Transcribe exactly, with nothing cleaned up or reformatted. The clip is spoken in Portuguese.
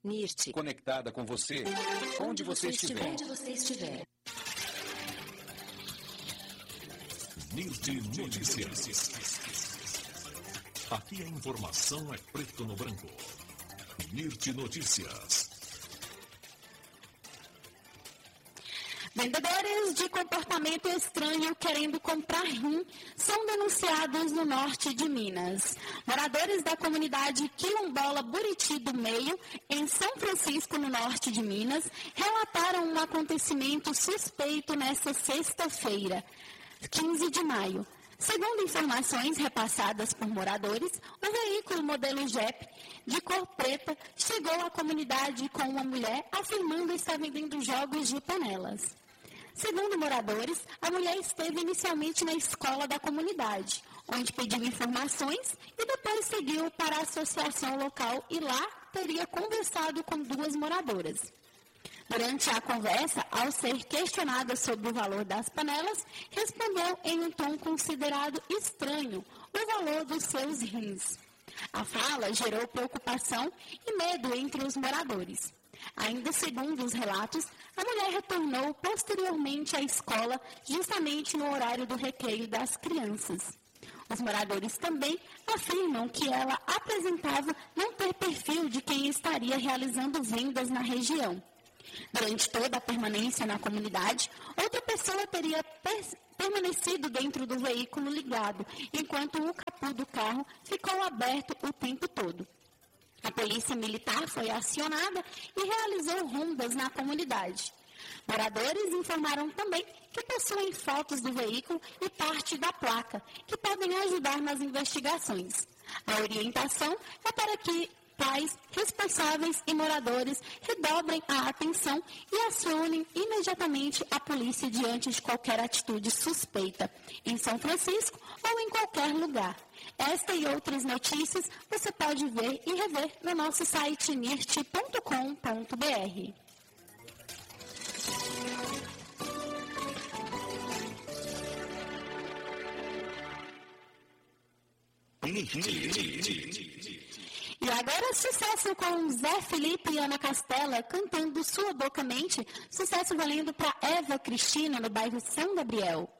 NIRT. Conectada com você, onde, onde você, você estiver. Onde você estiver. NIRT Notícias. Aqui a informação é preto no branco. NIRT Notícias. Vendedores de comportamento estranho querendo comprar rim são denunciados no norte de Minas. Moradores da comunidade Quilombola Buriti do Meio, em São Francisco, no norte de Minas, relataram um acontecimento suspeito nesta sexta-feira, quinze de maio. Segundo informações repassadas por moradores, o veículo modelo Jeep de cor preta chegou à comunidade com uma mulher afirmando estar vendendo jogos de panelas. Segundo moradores, a mulher esteve inicialmente na escola da comunidade, onde pediu informações e depois seguiu para a associação local e lá teria conversado com duas moradoras. Durante a conversa, ao ser questionada sobre o valor das panelas, respondeu em um tom considerado estranho o valor dos seus rins. A fala gerou preocupação e medo entre os moradores. Ainda segundo os relatos, a mulher retornou posteriormente à escola justamente no horário do recreio das crianças. Os moradores também afirmam que ela apresentava não ter perfil de quem estaria realizando vendas na região. Durante toda a permanência na comunidade, outra pessoa teria per- permanecido dentro do veículo ligado, enquanto o capô do carro ficou aberto o tempo todo. A polícia militar foi acionada e realizou rondas na comunidade. Moradores informaram também que possuem fotos do veículo e parte da placa, que podem ajudar nas investigações. A orientação é para que pais, responsáveis e moradores redobrem a atenção e acionem imediatamente a polícia diante de qualquer atitude suspeita, em São Francisco ou em qualquer lugar. Esta e outras notícias você pode ver e rever no nosso site nirt ponto com ponto br. E agora sucesso com Zé Felipe e Ana Castela cantando Sua Boca Mente, sucesso valendo para Eva Cristina no bairro São Gabriel.